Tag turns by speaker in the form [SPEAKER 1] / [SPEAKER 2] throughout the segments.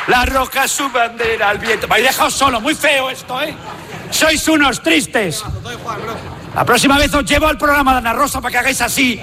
[SPEAKER 1] La roja su bandera al viento. Me habéis dejado solo, muy feo esto, ¿eh? Sois unos tristes. La próxima vez os llevo al programa de Ana Rosa para que hagáis así.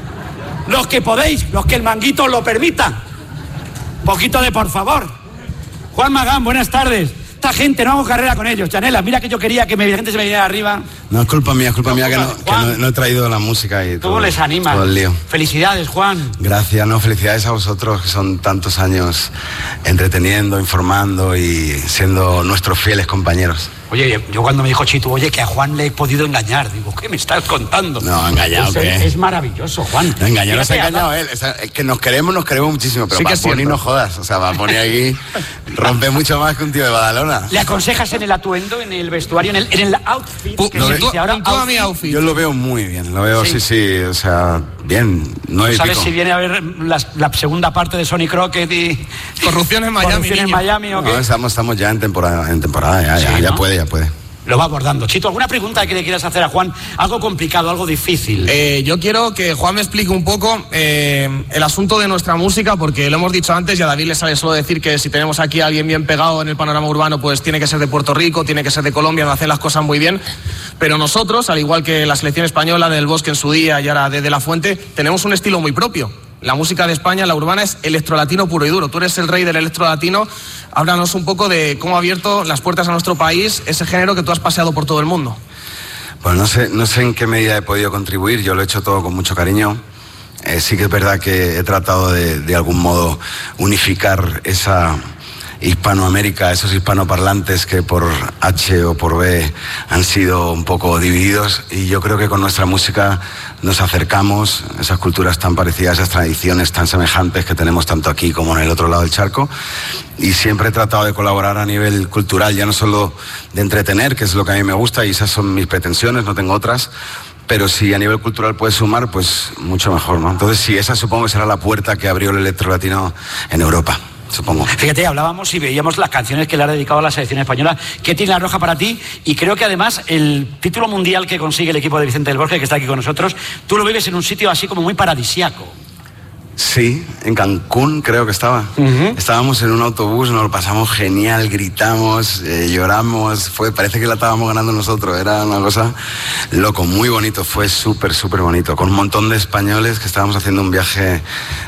[SPEAKER 1] Los que podéis, los que el manguito os lo permita. Poquito de por favor. Juan Magán, buenas tardes. Esta gente, no hago carrera con ellos. Chanela, mira que yo quería que mi gente se me viniera arriba.
[SPEAKER 2] No, es culpa mía que no he traído la música y todo.
[SPEAKER 1] ¿Cómo les anima?
[SPEAKER 2] Todo el lío.
[SPEAKER 1] Felicidades, Juan.
[SPEAKER 2] Gracias, felicidades a vosotros, que son tantos años entreteniendo, informando y siendo nuestros fieles compañeros.
[SPEAKER 1] Oye, yo cuando me dijo Chitu, oye, que a Juan le he podido engañar, digo, ¿qué me estás contando?
[SPEAKER 2] No, engañado, ¿qué?
[SPEAKER 1] Es maravilloso, Juan.
[SPEAKER 2] No, engañado, no se ha engañado él. O sea, que nos queremos muchísimo, pero
[SPEAKER 1] sí
[SPEAKER 2] Bad Bunny no jodas. O sea, Bad Bunny ahí rompe mucho más que un tío de Badalona.
[SPEAKER 1] ¿Le aconsejas en el atuendo, en el vestuario, en el outfit?
[SPEAKER 2] Mi outfit. Yo lo veo muy bien, lo veo, sí, o sea, bien. No
[SPEAKER 1] ¿Sabes si viene a ver la segunda parte de Sonny Crockett y
[SPEAKER 3] Corrupción en Miami?
[SPEAKER 1] ¿Corrupción en Miami o qué?
[SPEAKER 2] No, estamos ya en temporada, ya puede.
[SPEAKER 1] Lo va abordando. Chito, ¿alguna pregunta que le quieras hacer a Juan? Algo complicado, algo difícil.
[SPEAKER 3] Yo quiero que Juan me explique un poco el asunto de nuestra música, porque lo hemos dicho antes y a David le sale solo decir que si tenemos aquí a alguien bien pegado en el panorama urbano, pues tiene que ser de Puerto Rico, tiene que ser de Colombia, donde hacen las cosas muy bien. Pero nosotros, al igual que la selección española del Bosque en su día y ahora de La Fuente, tenemos un estilo muy propio. La música de España, la urbana, es electrolatino puro y duro. Tú eres el rey del electrolatino. Háblanos un poco de cómo ha abierto las puertas a nuestro país ese género que tú has paseado por todo el mundo.
[SPEAKER 2] Pues no sé en qué medida he podido contribuir. Yo lo he hecho todo con mucho cariño. Sí que es verdad que he tratado de algún modo unificar esa Hispanoamérica, esos hispanoparlantes que por H o por B han sido un poco divididos, y yo creo que con nuestra música nos acercamos, esas culturas tan parecidas, esas tradiciones tan semejantes que tenemos tanto aquí como en el otro lado del charco, y siempre he tratado de colaborar a nivel cultural, ya no solo de entretener, que es lo que a mí me gusta y esas son mis pretensiones, no tengo otras, pero si a nivel cultural puedes sumar, pues mucho mejor, ¿no? Entonces sí, esa supongo que será la puerta que abrió el electrolatino en Europa. Supongo.
[SPEAKER 1] Fíjate, hablábamos y veíamos las canciones que le ha dedicado a la selección española. ¿Qué tiene la roja para ti? Y creo que además el título mundial que consigue el equipo de Vicente del Bosque, que está aquí con nosotros, tú lo vives en un sitio así como muy paradisíaco.
[SPEAKER 2] Sí, en Cancún creo que estaba. Estábamos en un autobús, nos lo pasamos genial, gritamos, lloramos, parece que la estábamos ganando nosotros, era una cosa loco, muy bonito, fue súper bonito, con un montón de españoles que estábamos haciendo un viaje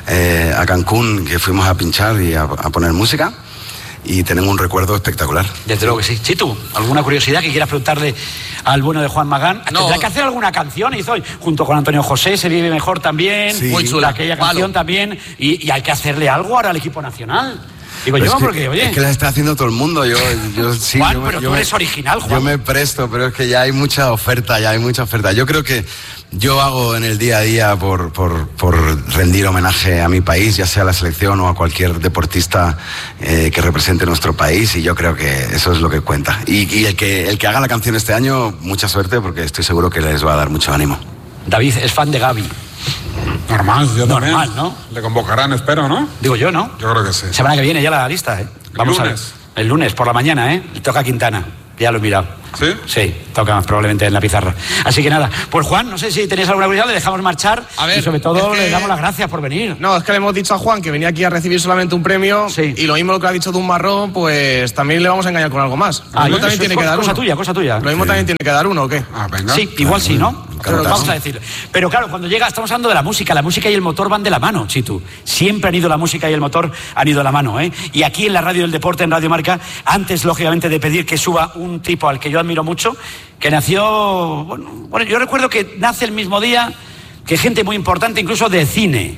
[SPEAKER 2] a Cancún, que fuimos a pinchar y a poner música. Y tenemos un recuerdo espectacular.
[SPEAKER 1] Desde luego que sí. Chitu, ¿alguna curiosidad que quieras preguntarle al bueno de Juan Magán? No. Tendrá que hacer alguna canción, hizo junto con Antonio José, Se vive mejor también,
[SPEAKER 2] sí.
[SPEAKER 1] Muy chula aquella canción también, y hay que hacerle algo ahora al equipo nacional. Digo yo, porque, oye...
[SPEAKER 2] Es que la está haciendo todo el mundo, yo sí...
[SPEAKER 1] Juan, pero tú eres original, Juan.
[SPEAKER 2] Yo me presto, pero es que ya hay mucha oferta, Yo creo que yo hago en el día a día por rendir homenaje a mi país, ya sea a la selección o a cualquier deportista que represente nuestro país, y yo creo que eso es lo que cuenta. Y el que haga la canción este año, mucha suerte, porque estoy seguro que les va a dar mucho ánimo.
[SPEAKER 1] David es fan de Gaby.
[SPEAKER 4] Normal, yo también.
[SPEAKER 1] Normal, ¿no?
[SPEAKER 4] Le convocarán, espero, ¿no?
[SPEAKER 1] Digo yo, ¿no?
[SPEAKER 4] Yo creo que sí.
[SPEAKER 1] Semana que viene ya la lista, ¿eh? Vamos a ver. El lunes por la mañana, ¿eh? Le toca a Quintana. Ya lo he mirado.
[SPEAKER 4] ¿Sí?
[SPEAKER 1] Sí, toca probablemente en la pizarra. Así que nada, pues Juan, no sé si tenéis alguna curiosidad, le dejamos marchar. A ver, y sobre todo le damos las gracias por venir.
[SPEAKER 3] No, es que le hemos dicho a Juan que venía aquí a recibir solamente un premio, y lo mismo lo que ha dicho de un marrón, pues también le vamos a engañar con algo más. Lo mismo también tiene que dar uno.
[SPEAKER 1] Cosa tuya.
[SPEAKER 3] Lo mismo también tiene que dar uno, ¿o qué?
[SPEAKER 4] Venga.
[SPEAKER 1] Sí, igual sí, ¿no? Pero vamos a decir. Pero claro, cuando llega, estamos hablando de la música y el motor van de la mano, Chitu. Siempre han ido la música y el motor han ido de la mano, ¿eh? Y aquí en la radio del deporte, en Radio Marca, antes lógicamente de pedir que suba un tipo al que yo admiro mucho, que nació, bueno, yo recuerdo que nace el mismo día que gente muy importante, incluso de cine.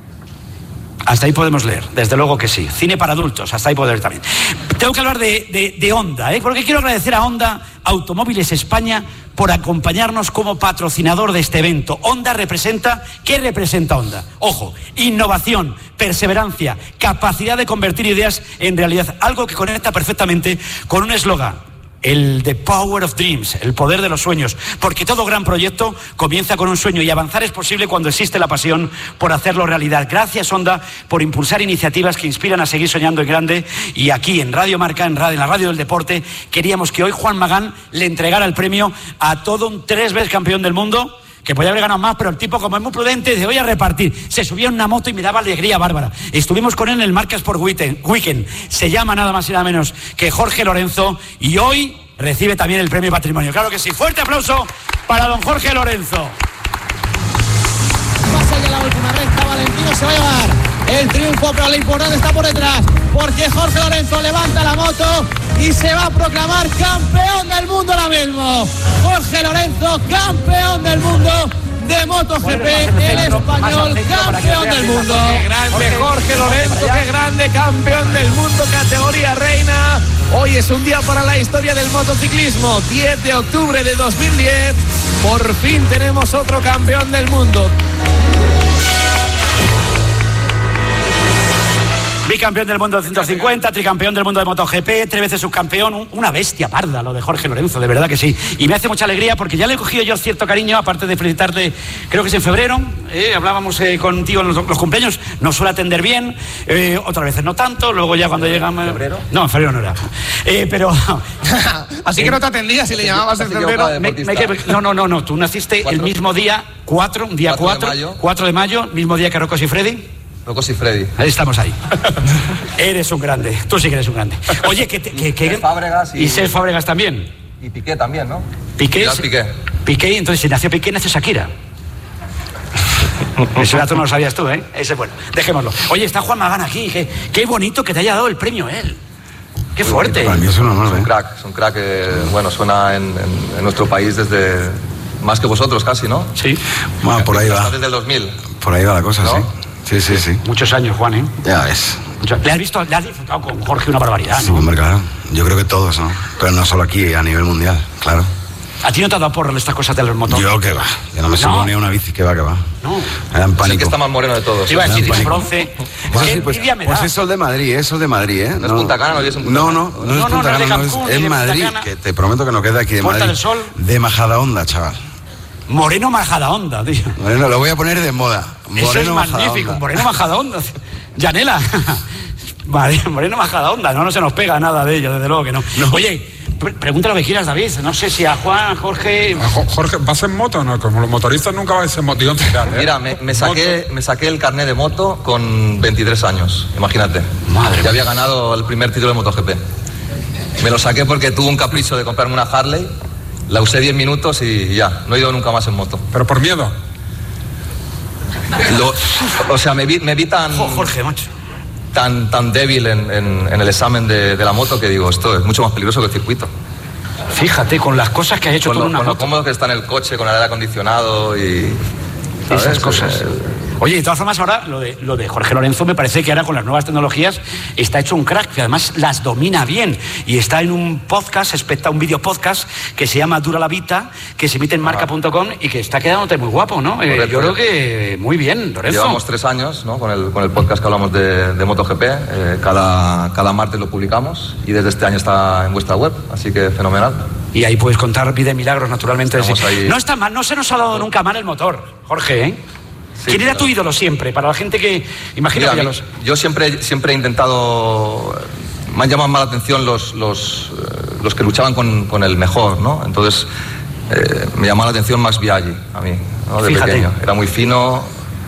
[SPEAKER 1] Hasta ahí podemos leer, desde luego que sí. Cine para adultos, hasta ahí podemos leer también. Tengo que hablar de Honda, porque quiero agradecer a Honda Automóviles España por acompañarnos como patrocinador de este evento. Honda representa, ¿qué representa Honda? Ojo, innovación, perseverancia, capacidad de convertir ideas en realidad, algo que conecta perfectamente con un eslogan. El The Power of Dreams, el poder de los sueños, porque todo gran proyecto comienza con un sueño y avanzar es posible cuando existe la pasión por hacerlo realidad. Gracias, Honda, por impulsar iniciativas que inspiran a seguir soñando en grande, y aquí en Radio Marca, en la radio del deporte, queríamos que hoy Juan Magán le entregara el premio a todo un 3 veces campeón del mundo, que podía haber ganado más, pero el tipo, como es muy prudente, dice, voy a repartir. Se subía en una moto y me daba alegría bárbara. Estuvimos con él en el Marca Sport Weekend. Se llama nada más y nada menos que Jorge Lorenzo, y hoy recibe también el premio Patrimonio. Claro que sí. Fuerte aplauso para don Jorge Lorenzo.
[SPEAKER 5] Pasa ya la última recta, Valentino se va a llevar el triunfo, pero lo importante está por detrás, porque Jorge Lorenzo levanta la moto y se va a proclamar campeón del mundo ahora mismo. Jorge Lorenzo, campeón del mundo de MotoGP, el español campeón del mundo.
[SPEAKER 3] Qué grande Jorge Lorenzo, qué grande campeón del mundo, categoría reina. Hoy es un día para la historia del motociclismo. 10 de octubre de 2010, por fin tenemos otro campeón del mundo.
[SPEAKER 1] Bicampeón del mundo de 150, tricampeón del mundo de MotoGP, 3 veces subcampeón, una bestia parda lo de Jorge Lorenzo, de verdad que sí. Y me hace mucha alegría porque ya le he cogido yo cierto cariño, aparte de felicitarte, creo que es en febrero, hablábamos contigo en los cumpleaños, nos suele atender bien, otras veces no tanto, luego ya cuando llegamos... ¿En febrero? No, en febrero no era. Pero...
[SPEAKER 3] Así que no te atendía si le llamabas en febrero.
[SPEAKER 1] No, tú naciste el mismo día, 4 de mayo, mismo día que Rocco Siffredi.
[SPEAKER 6] Rocco Siffredi.
[SPEAKER 1] Ahí estamos ahí. Eres un grande. Tú sí que eres un grande. Oye,
[SPEAKER 6] Cesc Fábregas
[SPEAKER 1] y Cesc Fábregas también.
[SPEAKER 6] Y Piqué también, ¿no?
[SPEAKER 1] Piqué. Piqué, entonces si nació Piqué, nació Shakira. Ese dato no lo sabías tú, ¿eh? Ese, bueno, dejémoslo. Oye, está Juan Magán aquí. Qué bonito que te haya dado el premio él. Qué fuerte.
[SPEAKER 2] Para mí es un honor,
[SPEAKER 6] es un crack que, bueno, suena en nuestro país desde... Más que vosotros casi, ¿no?
[SPEAKER 1] Sí.
[SPEAKER 2] Bueno, por ahí va.
[SPEAKER 6] Desde el 2000.
[SPEAKER 2] Por ahí va la cosa, ¿no? Sí. Sí.
[SPEAKER 1] Muchos años, Juan, ¿eh?
[SPEAKER 2] Ya ves.
[SPEAKER 1] ¿Le has disfrutado con Jorge una barbaridad,
[SPEAKER 2] sí,
[SPEAKER 1] no?
[SPEAKER 2] Hombre, claro. Yo creo que todos, ¿no? Pero no solo aquí, a nivel mundial, claro.
[SPEAKER 1] ¿A ti no te ha dado por estas cosas de los motores?
[SPEAKER 2] Yo que va. Yo no me subo ni a una bici, que va.
[SPEAKER 1] No.
[SPEAKER 2] Me dan pánico.
[SPEAKER 6] Es el que está más moreno de todos.
[SPEAKER 1] Iba a decir, bronce.
[SPEAKER 2] Pues es el de Madrid, ¿eh?
[SPEAKER 6] ¿No es Punta Cana? ¿No es Punta Cana?
[SPEAKER 2] No es Punta Cana, es Madrid, que te prometo que no queda aquí de Madrid.
[SPEAKER 1] Puerta del Sol.
[SPEAKER 2] De Majadahonda, chaval.
[SPEAKER 1] Moreno Majadahonda, tío.
[SPEAKER 2] Moreno, lo voy a poner de moda.
[SPEAKER 1] Moreno, eso es magnífico, Moreno Majadahonda. Yanela. Moreno Majadahonda, no se nos pega nada de ello, desde luego que no. Oye, pregunta lo que quieras, David. No sé si a Juan, a Jorge...
[SPEAKER 4] Jorge, ¿vas en moto o no? Como los motoristas nunca vais en moto.
[SPEAKER 6] Mira, me saqué el carnet de moto con 23 años, imagínate.
[SPEAKER 1] Madre mía.
[SPEAKER 6] Ya había ganado el primer título de MotoGP. Me lo saqué porque tuve un capricho de comprarme una Harley. La usé 10 minutos y ya, no he ido nunca más en moto.
[SPEAKER 4] ¿Pero por miedo?
[SPEAKER 6] Me vi tan...
[SPEAKER 1] Jorge, macho.
[SPEAKER 6] Tan débil en el examen de la moto que digo, esto es mucho más peligroso que el circuito.
[SPEAKER 1] Fíjate, con las cosas que has hecho con una moto.
[SPEAKER 6] Con lo cómodo que está en el coche, con el aire acondicionado y... ¿sabes?
[SPEAKER 1] Esas cosas. Oye, de todas formas, ahora lo de Jorge Lorenzo me parece que ahora con las nuevas tecnologías está hecho un crack, que además las domina bien. Y está en un podcast, un video podcast que se llama Dura la Vita, que se emite en marca.com y que está quedándote muy guapo, ¿no? Yo creo que muy bien, Lorenzo.
[SPEAKER 6] Llevamos 3 años, ¿no? Con el podcast que hablamos de MotoGP. Cada martes lo publicamos y desde este año está en vuestra web, así que fenomenal.
[SPEAKER 1] Y ahí puedes contar vida de milagros, naturalmente.
[SPEAKER 6] Ahí...
[SPEAKER 1] No está mal, no se nos ha dado nunca mal el motor, Jorge, ¿eh? Sí, ¿quién era tu ídolo siempre? Para la gente que... Imagino que
[SPEAKER 6] yo siempre he intentado... Me han llamado más la atención los que luchaban con el mejor, ¿no? Entonces, me llamaba la atención Max Biaggi, a mí, ¿no? De pequeño. Era muy fino,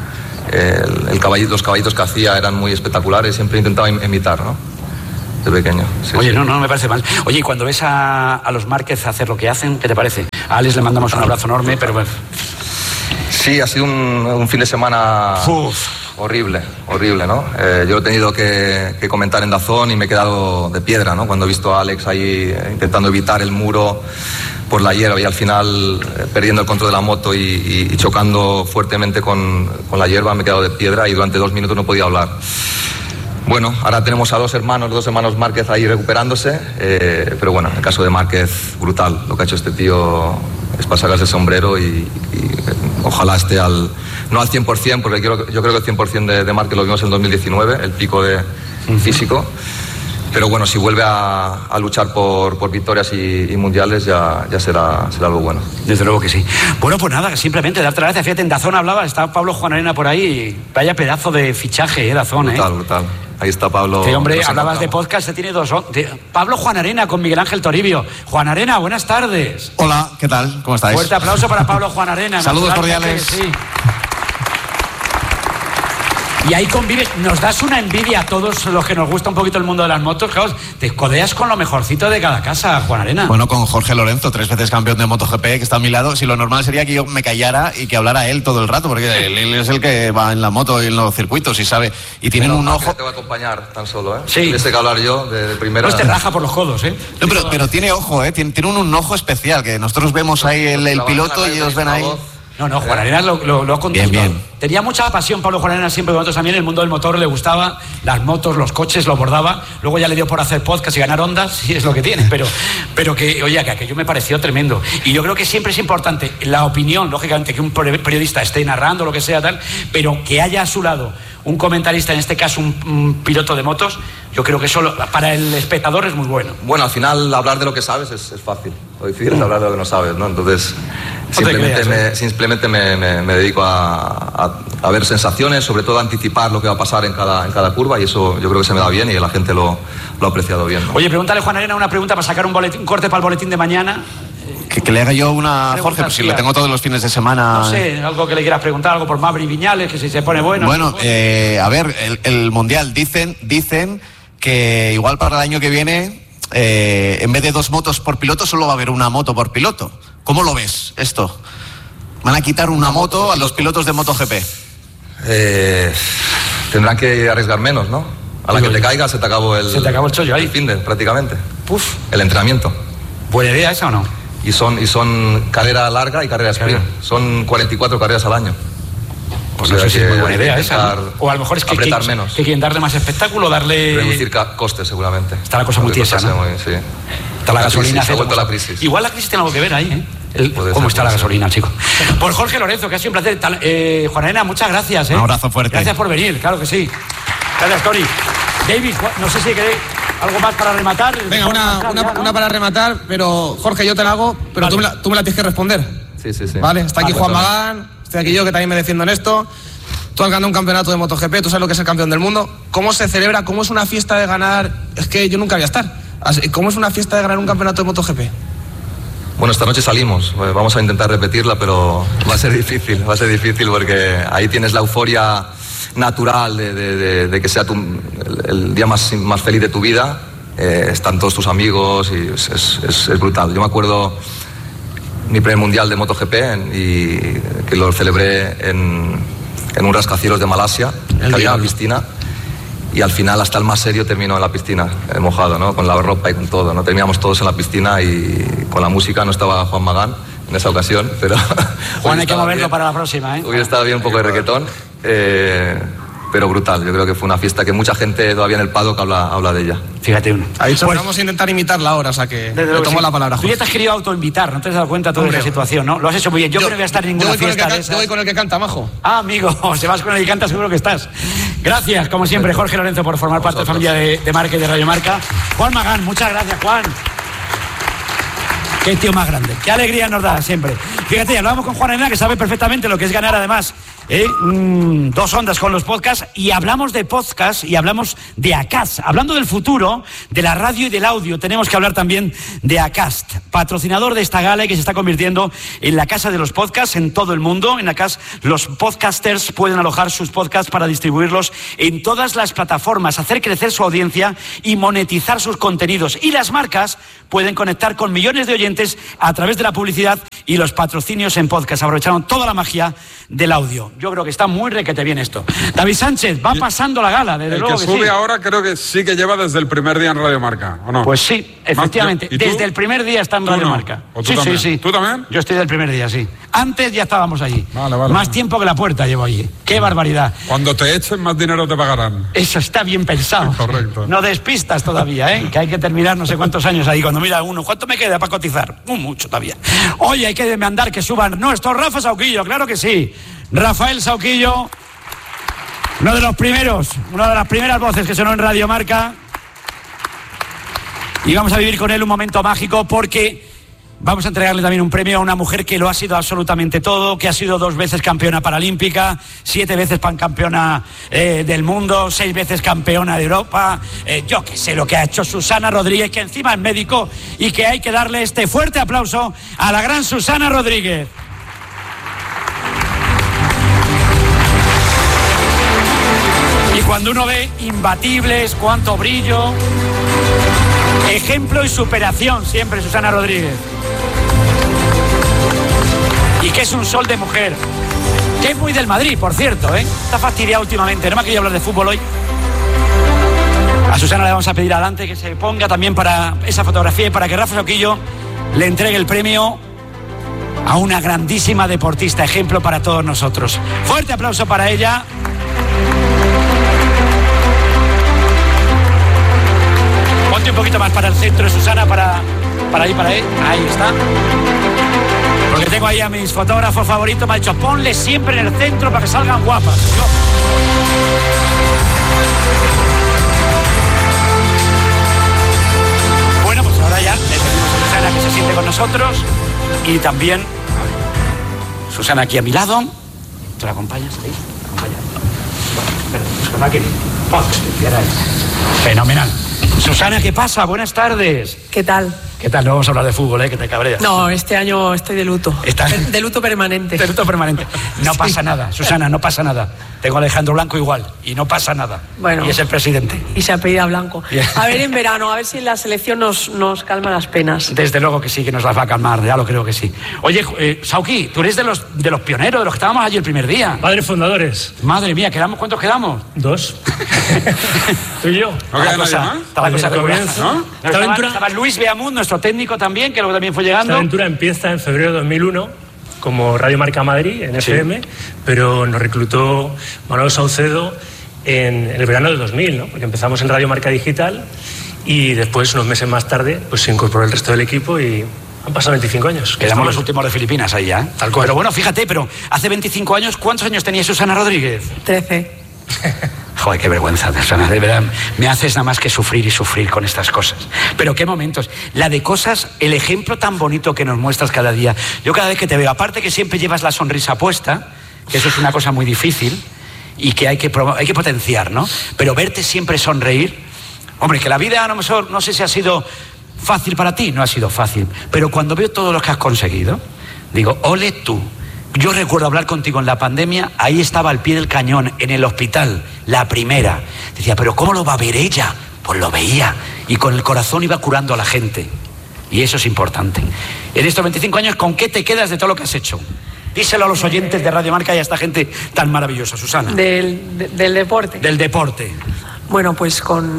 [SPEAKER 6] los caballitos que hacía eran muy espectaculares, siempre intentaba imitar, ¿no? De pequeño. Sí,
[SPEAKER 1] Oye, no me parece mal. Oye, y cuando ves a los Márquez hacer lo que hacen, ¿qué te parece? A Alex le mandamos un abrazo enorme, pero...
[SPEAKER 6] Sí, ha sido un fin de semana horrible, ¿no? Yo lo he tenido que comentar en DAZN y me he quedado de piedra, ¿no? Cuando he visto a Alex ahí intentando evitar el muro por la hierba y al final perdiendo el control de la moto y chocando fuertemente con la hierba, me he quedado de piedra y durante 2 minutos no podía hablar. Bueno, ahora tenemos a los dos hermanos Márquez ahí recuperándose, pero bueno, en el caso de Márquez, brutal. Lo que ha hecho este tío es para sacarse el sombrero y ojalá esté no al 100%, porque yo creo que el 100% de Márquez lo vimos en 2019, el pico de físico. Pero bueno, si vuelve a luchar por victorias y mundiales, ya será algo bueno.
[SPEAKER 1] Desde luego que sí. Bueno, pues nada, simplemente darte las gracias. Fíjate, en DAZN hablaba, está Pablo Juan Arena por ahí. Vaya pedazo de fichaje, DAZN,
[SPEAKER 6] Brutal. Ahí está Pablo.
[SPEAKER 1] Sí, hombre, hablabas de podcast, tiene dos. Pablo Juan Arena con Miguel Ángel Toribio. Juan Arena, buenas tardes.
[SPEAKER 7] Hola, ¿qué tal? ¿Cómo estáis?
[SPEAKER 1] Fuerte aplauso para Pablo Juan Arena.
[SPEAKER 7] Saludos cordiales.
[SPEAKER 1] Sí. Y ahí convives, nos das una envidia a todos los que nos gusta un poquito el mundo de las motos, claro, te codeas con lo mejorcito de cada casa, Juan Arena.
[SPEAKER 7] Bueno, con Jorge Lorenzo, 3 veces campeón de MotoGP, que está a mi lado. Si lo normal sería que yo me callara y que hablara él todo el rato, porque él es el que va en la moto y en los circuitos y sabe, y tienen un ojo...
[SPEAKER 6] Te va a acompañar tan solo, ¿eh?
[SPEAKER 1] Sí.
[SPEAKER 6] Tienes que hablar yo de primera...
[SPEAKER 1] No te raja por los codos, ¿eh?
[SPEAKER 7] No, pero tiene ojo, ¿eh? Tiene un ojo especial, que nosotros vemos ahí el piloto y ellos ven ahí...
[SPEAKER 1] No, Juan Arena lo ha contado.
[SPEAKER 7] Bien.
[SPEAKER 1] Tenía mucha pasión Pablo Juan Arena siempre con nosotros también. El mundo del motor le gustaba, las motos, los coches, lo bordaba. Luego ya le dio por hacer podcast y ganar ondas, sí es lo que tiene. Pero que, oye, que aquello me pareció tremendo. Y yo creo que siempre es importante la opinión, lógicamente, que un periodista esté narrando lo que sea tal, pero que haya a su lado un comentarista, en este caso un piloto de motos. Yo creo que solo para el espectador es muy bueno.
[SPEAKER 6] Bueno, al final hablar de lo que sabes es fácil. Lo difícil es hablar de lo que no sabes, ¿no? Entonces, simplemente me dedico a ver sensaciones, sobre todo a anticipar lo que va a pasar en cada curva, y eso yo creo que se me da bien y la gente lo ha apreciado bien, ¿no?
[SPEAKER 1] Oye, pregúntale, Juan Arena, una pregunta para sacar un corte para el boletín de mañana.
[SPEAKER 7] Que le haga yo una a Jorge, pues si le tengo todos los fines de semana...
[SPEAKER 1] No sé, algo que le quieras preguntar, algo por Mavri Viñales, que si se pone bueno...
[SPEAKER 7] Bueno, a ver, el Mundial, dicen que igual para el año que viene, en vez de 2 motos por piloto, solo va a haber una moto por piloto. ¿Cómo lo ves esto? ¿Van a quitar una moto a los pilotos de MotoGP?
[SPEAKER 6] Tendrán que arriesgar menos, ¿no? A la que te caiga se te acabó el
[SPEAKER 1] chollo ahí.
[SPEAKER 6] El fin de, prácticamente.
[SPEAKER 1] Puf.
[SPEAKER 6] El entrenamiento.
[SPEAKER 1] ¿Buena idea esa o no?
[SPEAKER 6] Y son carrera larga y carrera sprint. Son 44 carreras al año.
[SPEAKER 1] Pues no sé si es muy buena idea esa, ¿no? O a lo mejor es que
[SPEAKER 6] menos.
[SPEAKER 1] Que quieren darle más espectáculo,
[SPEAKER 6] reducir costes seguramente.
[SPEAKER 1] Está la cosa muy tiesa, ¿no?
[SPEAKER 6] Sí.
[SPEAKER 1] Está la gasolina.
[SPEAKER 6] Se ha vuelto la crisis.
[SPEAKER 1] Igual la crisis tiene algo que ver ahí, ¿eh? ¿Cómo está la gasolina, chico? Por Jorge Lorenzo, que ha sido un placer. Juan Arena, muchas gracias, ¿eh?
[SPEAKER 7] Un abrazo fuerte.
[SPEAKER 1] Gracias por venir, claro que sí. Gracias, Tony. David, no sé si queréis algo más para rematar.
[SPEAKER 3] Venga, una para rematar, pero Jorge, yo te la hago, pero vale. tú me la tienes que responder.
[SPEAKER 6] Sí.
[SPEAKER 3] Vale, está aquí Juan Magán, estoy aquí yo, que también me defiendo en esto. Tú has ganado un campeonato de MotoGP, tú sabes lo que es el campeón del mundo. ¿Cómo se celebra? ¿Cómo es una fiesta de ganar? Es que yo nunca voy a estar. ¿Cómo es una fiesta de ganar un campeonato de MotoGP?
[SPEAKER 6] Bueno, esta noche salimos. Vamos a intentar repetirla, pero va a ser difícil porque ahí tienes la euforia natural de que sea el día más feliz de tu vida. Están todos tus amigos y es brutal. Yo me acuerdo mi primer mundial de MotoGP y que lo celebré en un rascacielos de Malasia, que había una piscina, y al final hasta el más serio terminó en la piscina, mojado, ¿no? Con la ropa y con todo, ¿no? Terminamos todos en la piscina y con la música. No estaba Juan Magán en esa ocasión, pero...
[SPEAKER 1] Juan, hay que moverlo para la próxima, ¿eh?
[SPEAKER 6] Hubiera estado bien un poco de reggaetón, pero brutal. Yo creo que fue una fiesta que mucha gente todavía en el paddock habla de ella.
[SPEAKER 1] Fíjate uno.
[SPEAKER 3] Ha dicho, pues, vamos a intentar imitarla ahora, o sea que le tomo la palabra.
[SPEAKER 1] Tú ya te has querido autoinvitar, no te has dado cuenta de toda esa situación, ¿no? Lo has hecho muy bien. Yo creo que voy a estar en ninguna fiesta de esas.
[SPEAKER 3] Yo voy con el que canta, majo.
[SPEAKER 1] Ah, amigo, si vas con el que canta seguro que estás. Gracias, como siempre, Jorge Lorenzo, por formar parte de la familia de Marca y de Radio Marca. Juan Magán, muchas gracias, Juan. Qué tío más grande, qué alegría nos da siempre. Fíjate, hablábamos con Juan Arena, que sabe perfectamente lo que es ganar, además, 2 ondas con los podcasts, y hablamos de podcast y hablamos de Acast. Hablando del futuro de la radio y del audio, tenemos que hablar también de Acast, patrocinador de esta gala y que se está convirtiendo en la casa de los podcasts en todo el mundo. En Acast los podcasters pueden alojar sus podcasts para distribuirlos en todas las plataformas, hacer crecer su audiencia y monetizar sus contenidos. Y las marcas pueden conectar con millones de oyentes a través de la publicidad y los patrocinios en podcast. Aprovecharon toda la magia del audio. Yo creo que está muy requete bien esto. David Sánchez, va pasando la gala, desde luego que sí. El que
[SPEAKER 4] sube ahora creo que sí que lleva desde el primer día en Radio Marca, ¿o no?
[SPEAKER 1] Pues sí, efectivamente. Desde el primer día está en Radio Marca. Sí.
[SPEAKER 4] ¿Tú también?
[SPEAKER 1] Yo estoy del primer día, sí. Antes ya estábamos allí.
[SPEAKER 4] Vale.
[SPEAKER 1] Más tiempo que la puerta llevo allí. ¡Qué barbaridad!
[SPEAKER 4] Cuando te echen, más dinero te pagarán.
[SPEAKER 1] Eso está bien pensado.
[SPEAKER 4] Correcto.
[SPEAKER 1] No despistas todavía, ¿eh? Que hay que terminar no sé cuántos años ahí. Cuando mira uno, ¿cuánto me queda para cotizar? Mucho todavía. Oye, hay que demandar que suban nuestro Rafa Sauquillo, claro que sí. Rafael Sauquillo, una de las primeras voces que sonó en Radio Marca. Y vamos a vivir con él un momento mágico porque vamos a entregarle también un premio a una mujer que lo ha sido absolutamente todo, que ha sido 2 veces campeona paralímpica, 7 veces pancampeona del mundo, 6 veces campeona de Europa. Yo que sé lo que ha hecho Susana Rodríguez, que encima es médico, y que hay que darle este fuerte aplauso a la gran Susana Rodríguez. Y cuando uno ve imbatibles, cuánto brillo, ejemplo y superación siempre Susana Rodríguez. Y que es un sol de mujer, que es muy del Madrid, por cierto, está fastidiada últimamente, no me ha querido hablar de fútbol hoy. A Susana le vamos a pedir adelante que se ponga también para esa fotografía y para que Rafa Soquillo le entregue el premio a una grandísima deportista, ejemplo para todos nosotros. Fuerte aplauso para ella. Ponte un poquito más para el centro, Susana, para ahí, ahí está. Porque tengo ahí a mis fotógrafos favoritos, me ha dicho, ponle siempre en el centro para que salgan guapas. Bueno, pues ahora ya le pedimos a Susana que se siente con nosotros y también Susana aquí a mi lado. ¿Te la acompañas ahí? Susana, ¿qué? Fenomenal. Susana, ¿qué pasa? Buenas tardes.
[SPEAKER 8] ¿Qué tal?
[SPEAKER 1] ¿Qué tal? No vamos a hablar de fútbol, que te cabreas.
[SPEAKER 8] No, este año estoy de luto. De luto permanente.
[SPEAKER 1] De luto permanente. No
[SPEAKER 8] sí.
[SPEAKER 1] Pasa nada, Susana, no pasa nada. Tengo a Alejandro Blanco igual y no pasa nada.
[SPEAKER 8] Bueno.
[SPEAKER 1] Y es el presidente.
[SPEAKER 8] Y se apellida Blanco. A ver en verano, a ver si en la selección nos calma las penas.
[SPEAKER 1] Desde luego que sí, que nos las va a calmar, ya lo creo que sí. Oye, Sauki, tú eres de los pioneros, de los que estábamos allí el primer día.
[SPEAKER 9] Padres fundadores.
[SPEAKER 1] Madre mía, ¿cuántos quedamos?
[SPEAKER 9] 2. ¿Tú y yo?
[SPEAKER 1] ¿No queda nadie más? Está la cosa
[SPEAKER 9] comienza, ¿no?
[SPEAKER 1] Estaba Luis Beamud, nuestro técnico también, que luego también fue llegando.
[SPEAKER 9] Esta aventura empieza en febrero de 2001 como Radio Marca Madrid, en FM, pero nos reclutó Manuel Saucedo en el verano de 2000, ¿no? Porque empezamos en Radio Marca Digital y después, unos meses más tarde, pues se incorporó el resto del equipo y han pasado 25 años.
[SPEAKER 1] Quedamos los últimos de Filipinas ahí ya, Tal cual. Pero bueno, fíjate, pero hace 25 años, ¿cuántos años tenía Susana Rodríguez?
[SPEAKER 8] 13.
[SPEAKER 1] Joder, qué vergüenza, Susana, de verdad. Me haces nada más que sufrir y sufrir con estas cosas. Pero qué momentos. La de cosas, el ejemplo tan bonito que nos muestras cada día. Yo cada vez que te veo, aparte que siempre llevas la sonrisa puesta, que eso es una cosa muy difícil y que hay que potenciar, ¿no? Pero verte siempre sonreír. Hombre, que la vida a lo mejor, no sé si ha sido fácil para ti, no ha sido fácil. Pero cuando veo todo lo que has conseguido, digo, ole tú. Yo recuerdo hablar contigo en la pandemia, ahí estaba al pie del cañón, en el hospital, la primera. Decía, ¿pero cómo lo va a ver ella? Pues lo veía, y con el corazón iba curando a la gente. Y eso es importante. En estos 25 años, ¿con qué te quedas de todo lo que has hecho? Díselo a los oyentes de Radio Marca y a esta gente tan maravillosa, Susana.
[SPEAKER 8] Del deporte.
[SPEAKER 1] Del deporte.
[SPEAKER 8] Bueno, pues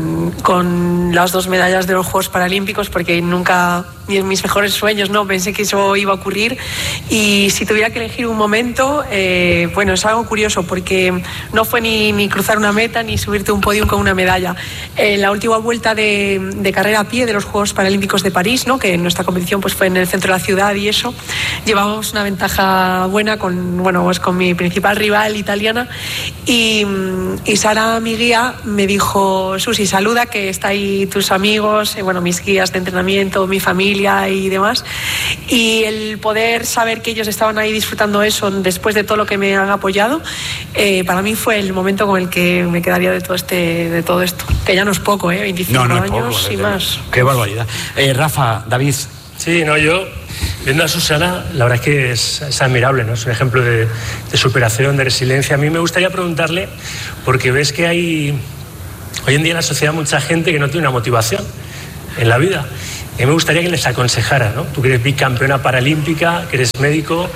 [SPEAKER 8] con las 2 medallas de los Juegos Paralímpicos, porque nunca, ni en mis mejores sueños, no pensé que eso iba a ocurrir. Y si tuviera que elegir un momento, bueno, es algo curioso, porque no fue ni cruzar una meta, ni subirte a un podium con una medalla. La última vuelta de carrera a pie de los Juegos Paralímpicos de París, ¿no? Que en nuestra competición pues fue en el centro de la ciudad y eso, llevábamos una ventaja buena con mi principal rival italiana. Y Sara, mi guía, me dijo, Susi, saluda, que está ahí tus amigos, mis guías de entrenamiento, mi familia y demás. Y el poder saber que ellos estaban ahí disfrutando eso después de todo lo que me han apoyado, para mí fue el momento con el que me quedaría de todo esto. Que ya no es poco, 25 años poco, y más.
[SPEAKER 1] Qué barbaridad. Rafa, David.
[SPEAKER 9] Sí, yo viendo a Susana, la verdad es que es admirable, ¿no? Es un ejemplo de superación, de resiliencia. A mí me gustaría preguntarle, porque ves que hay hoy en día en la sociedad mucha gente que no tiene una motivación en la vida. Y me gustaría que les aconsejara, ¿no? Tú que eres bicampeona paralímpica, que eres médico,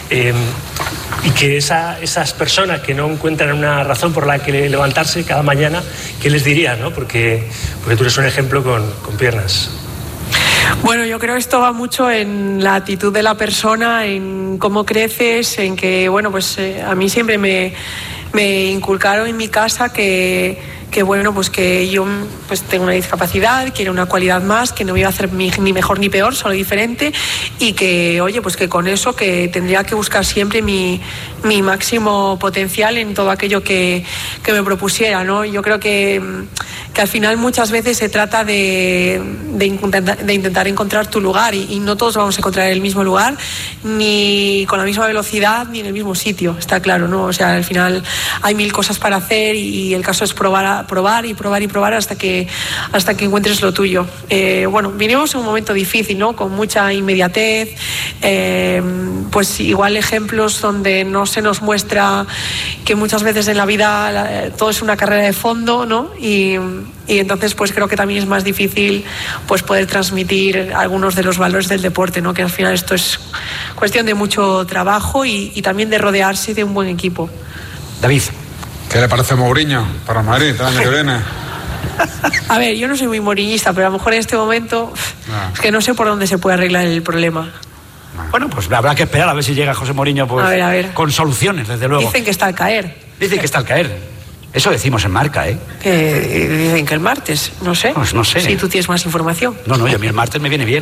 [SPEAKER 9] y que esas personas que no encuentran una razón por la que levantarse cada mañana, ¿qué les dirías, ¿no? Porque tú eres un ejemplo con piernas.
[SPEAKER 8] Bueno, yo creo que esto va mucho en la actitud de la persona, en cómo creces, en que, a mí siempre me inculcaron en mi casa que yo tengo una discapacidad, que era una cualidad más, que no me iba a hacer ni mejor ni peor, solo diferente, y que, que con eso que tendría que buscar siempre mi máximo potencial en todo aquello que me propusiera, ¿no? Yo creo que que al final muchas veces se trata de intentar encontrar tu lugar y no todos vamos a encontrar el mismo lugar, ni con la misma velocidad, ni en el mismo sitio, está claro, ¿no? O sea, al final hay mil cosas para hacer y el caso es probar hasta que encuentres lo tuyo. Bueno, vinimos en un momento difícil, ¿no? Con mucha inmediatez, pues igual ejemplos donde no se nos muestra que muchas veces en la vida todo es una carrera de fondo, ¿no? Y entonces pues creo que también es más difícil pues poder transmitir algunos de los valores del deporte, ¿no? Que al final esto es cuestión de mucho trabajo y también de rodearse de un buen equipo.
[SPEAKER 1] David,
[SPEAKER 4] ¿qué le parece Mourinho para Madrid el año que viene?
[SPEAKER 8] A ver, yo no soy muy mourinhista, pero a lo mejor en este momento es que no sé por dónde se puede arreglar el problema.
[SPEAKER 1] Bueno, pues habrá que esperar a ver si llega José Mourinho pues,
[SPEAKER 8] a ver.
[SPEAKER 1] Con soluciones, desde luego.
[SPEAKER 8] Dicen que está al caer.
[SPEAKER 1] Dicen que está al caer. Eso decimos en Marca, ¿eh?
[SPEAKER 8] Dicen que el martes, no sé.
[SPEAKER 1] Pues no sé.
[SPEAKER 8] Si tú tienes más información.
[SPEAKER 1] No, yo a mí el martes me viene bien.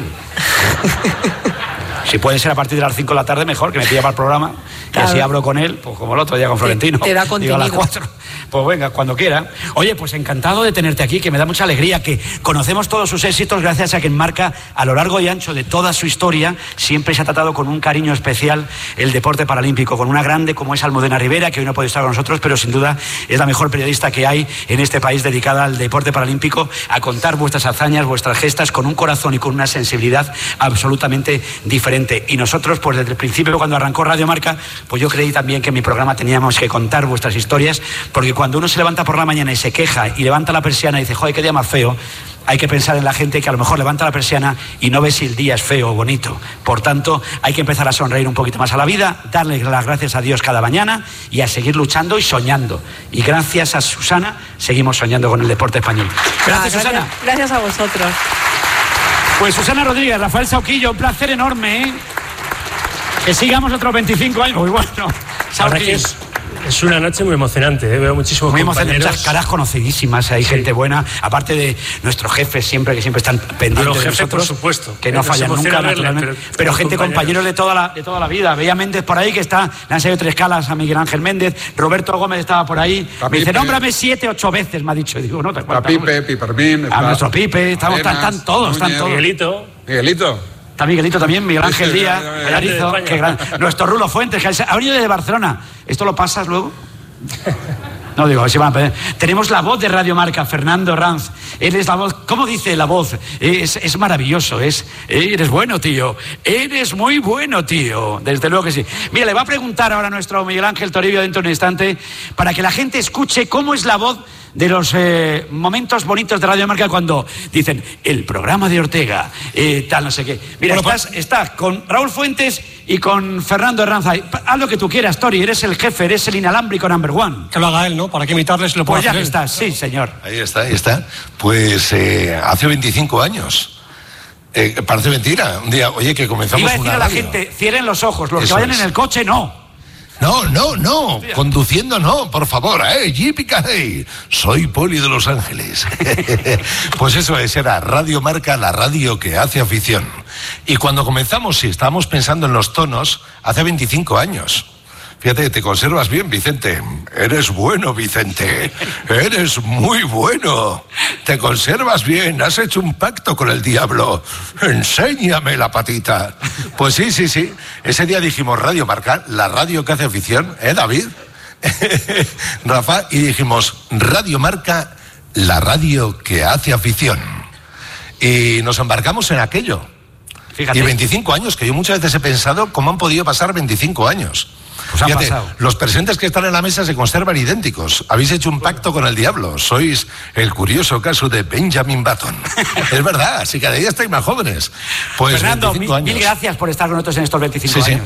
[SPEAKER 1] Si puede ser a partir de las 5 de la tarde, mejor, que me pilla para el programa. Claro. Y así hablo con él, pues como el otro día con Florentino.
[SPEAKER 8] Te da contenido.
[SPEAKER 1] Digo a las 4. Pues venga, cuando quiera. Oye, pues encantado de tenerte aquí, que me da mucha alegría, que conocemos todos sus éxitos gracias a que en Marca, a lo largo y ancho de toda su historia, siempre se ha tratado con un cariño especial el deporte paralímpico, con una grande como es Almudena Rivera, que hoy no puede estar con nosotros, pero sin duda es la mejor periodista que hay en este país dedicada al deporte paralímpico, a contar vuestras hazañas, vuestras gestas, con un corazón y con una sensibilidad absolutamente diferente. Y nosotros, pues desde el principio, cuando arrancó Radio Marca, pues yo creí también que en mi programa teníamos que contar vuestras historias, porque cuando uno se levanta por la mañana y se queja y levanta la persiana y dice, joder, qué día más feo, hay que pensar en la gente que a lo mejor levanta la persiana y no ve si el día es feo o bonito. Por tanto, hay que empezar a sonreír un poquito más a la vida, darle las gracias a Dios cada mañana y a seguir luchando y soñando. Y gracias a Susana, seguimos soñando con el deporte español. Gracias, Susana.
[SPEAKER 8] Gracias a vosotros.
[SPEAKER 1] Pues Susana Rodríguez, Rafael Sauquillo, un placer enorme, ¿eh? Que sigamos otros 25 años. Muy bueno. Sauquillo.
[SPEAKER 9] Es una noche muy emocionante, ¿eh? Veo muchísimos
[SPEAKER 1] muy
[SPEAKER 9] compañeros.
[SPEAKER 1] Muchas caras conocidísimas, hay gente buena, aparte de nuestros jefes siempre, que siempre están pendientes de nosotros,
[SPEAKER 9] por supuesto,
[SPEAKER 1] que no fallan nunca, naturalmente, pero gente, compañeros de toda la vida. Veía Méndez por ahí, que está, le han salido 3 calas a Miguel Ángel Méndez, Roberto Gómez estaba por ahí, me dice, nómbrame 7, 8 veces, me ha dicho, y digo, no te acuerdas.
[SPEAKER 4] Pipe, Pipermín,
[SPEAKER 1] a nuestro Pipe, están todos.
[SPEAKER 4] Miguelito.
[SPEAKER 1] Está Miguelito también, Miguel Ángel Díaz, nuestro Rulo Fuentes, que ha venido desde Barcelona. ¿Esto lo pasas luego? No digo, si van a pedir. Tenemos la voz de Radio Marca, Fernando Ranz. Él es la voz, ¿cómo dice la voz? Es maravilloso, eres bueno, tío. Eres muy bueno, tío. Desde luego que sí. Mira, le va a preguntar ahora a nuestro Miguel Ángel Toribio dentro de un instante, para que la gente escuche cómo es la voz de los momentos bonitos de Radio Marca cuando dicen el programa de Ortega, tal, no sé qué. Mira, bueno, estás con Raúl Fuentes y con Fernando Herranz. Haz lo que tú quieras, Tori, eres el jefe, eres el inalámbrico number one.
[SPEAKER 10] Que lo haga él, ¿no? Para que imitarles lo pueda hacer.
[SPEAKER 1] Pues ya estás, sí, señor.
[SPEAKER 11] Ahí está. Pues hace 25 años. Parece mentira. Un día, oye, que comenzamos una radio.
[SPEAKER 1] Iba a decir a la gente, cierren los ojos, los que vayan en el coche, no.
[SPEAKER 11] No, conduciendo no, por favor, yippee-ki-yay. Soy Poli de Los Ángeles. Pues eso era Radio Marca, la radio que hace afición. Y cuando comenzamos, sí, estábamos pensando en los tonos hace 25 años. Fíjate, te conservas bien, Vicente. Eres bueno, Vicente. Eres muy bueno. Te conservas bien. Has hecho un pacto con el diablo. Enséñame la patita. Pues sí. Ese día dijimos Radio Marca, la radio que hace afición, David? Rafa, y dijimos Radio Marca, la radio que hace afición. Y nos embarcamos en aquello. Fíjate. Y 25 años, que yo muchas veces he pensado cómo han podido pasar 25 años.
[SPEAKER 1] Pues fíjate,
[SPEAKER 11] los presentes que están en la mesa se conservan idénticos. Habéis hecho un pacto con el diablo. Sois el curioso caso de Benjamin Button. Es verdad, así que cada día estáis más jóvenes. Pues
[SPEAKER 1] Fernando, mil gracias por estar con nosotros en estos 25 años.